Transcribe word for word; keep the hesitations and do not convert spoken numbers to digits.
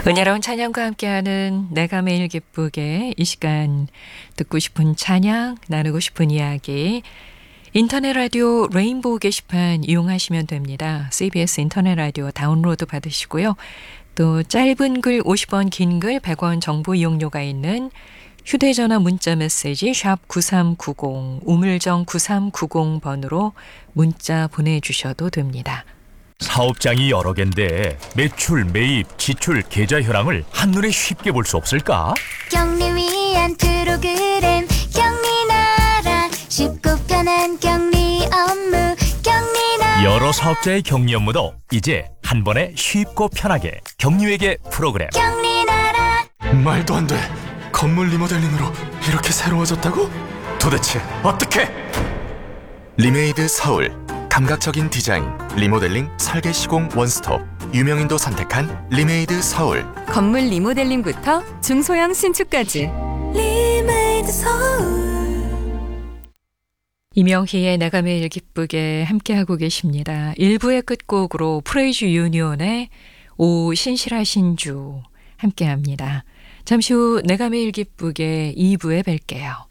은혜로운 찬양과 함께하는 내가 매일 기쁘게 이 시간 듣고 싶은 찬양, 나누고 싶은 이야기 인터넷 라디오 레인보우 게시판 이용하시면 됩니다. 씨비에스 인터넷 라디오 다운로드 받으시고요. 또 짧은 글 오십 원, 긴 글 백 원 정보 이용료가 있는 휴대전화 문자 메시지 샵 구삼구공 우물정 구삼구공 번으로 문자 보내주셔도 됩니다. 사업장이 여러 갠데 매출, 매입, 지출, 계좌 현황을 한눈에 쉽게 볼 수 없을까? 경리 위한 프로그램 경리나라 쉽고 편한 경리 업무 경리나라 여러 사업자의 격리 업무도 이제 한 번에 쉽고 편하게 경리회계 프로그램. 경리나라 말도 안 돼. 건물 리모델링으로 이렇게 새로워졌다고? 도대체 어떻게? 리메이드 서울. 감각적인 디자인, 리모델링, 설계 시공 원스톱. 유명인도 선택한 리메이드 서울. 건물 리모델링부터 중소형 신축까지. 리메이드 서울 이명희의 내가 매일 기쁘게 함께하고 계십니다. 일 부의 끝곡으로 프레이즈 유니온의 오 신실하신 주 함께합니다. 잠시 후 내가 매일 기쁘게 이 부에 뵐게요.